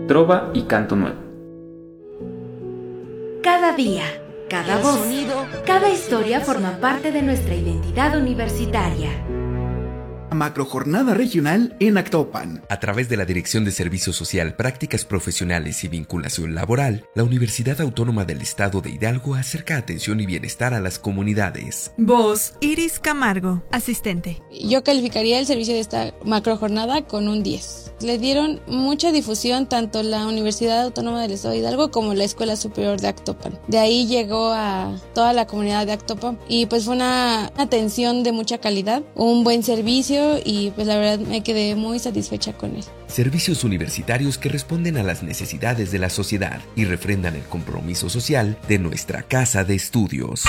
trova y canto nuevo. Cada día, cada voz, cada historia forma parte de nuestra identidad universitaria. Macrojornada regional en Actopan. A través de la Dirección de Servicio Social, Prácticas Profesionales y Vinculación Laboral, la Universidad Autónoma del Estado de Hidalgo acerca atención y bienestar a las comunidades. Voz, Iris Camargo, asistente. Yo calificaría el servicio de esta macrojornada con un 10. Le dieron mucha difusión tanto la Universidad Autónoma del Estado de Hidalgo como la Escuela Superior de Actopan. De ahí llegó a toda la comunidad de Actopan y pues fue una atención de mucha calidad, un buen servicio y pues la verdad me quedé muy satisfecha con él. Servicios universitarios que responden a las necesidades de la sociedad y refrendan el compromiso social de nuestra casa de estudios.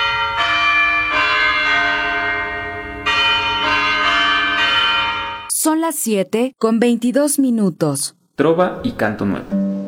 Son las 7:22. Trova y canto nuevo.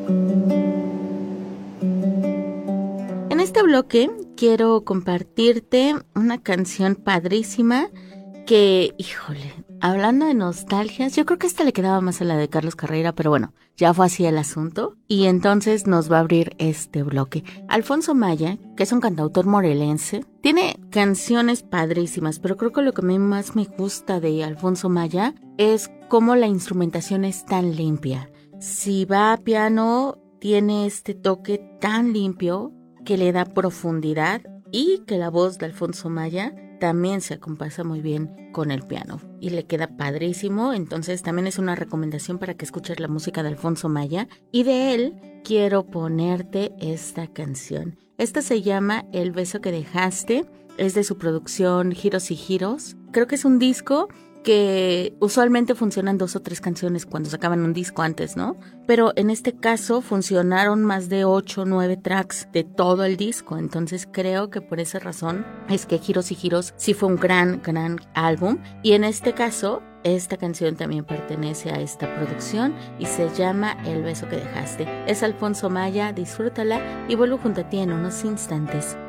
En este bloque quiero compartirte una canción padrísima que, híjole, hablando de nostalgias, yo creo que esta le quedaba más a la de Carlos Carreira, pero bueno, ya fue así el asunto y entonces nos va a abrir este bloque. Alfonso Maya, que es un cantautor morelense, tiene canciones padrísimas, pero creo que lo que a mí más me gusta de Alfonso Maya es cómo la instrumentación es tan limpia. Si va a piano, tiene este toque tan limpio que le da profundidad y que la voz de Alfonso Maya también se acompasa muy bien con el piano y le queda padrísimo. Entonces también es una recomendación para que escuches la música de Alfonso Maya, y de él quiero ponerte esta canción. Esta se llama El beso que dejaste, es de su producción Giros y Giros. Creo que es un disco que usualmente funcionan 2 o 3 canciones cuando sacaban un disco antes, ¿no? Pero en este caso funcionaron más de 8 o 9 tracks de todo el disco, entonces creo que por esa razón es que Giros y Giros sí fue un gran álbum, y en este caso esta canción también pertenece a esta producción y se llama El beso que dejaste. Es Alfonso Maya, disfrútala y vuelvo junto a ti en unos instantes.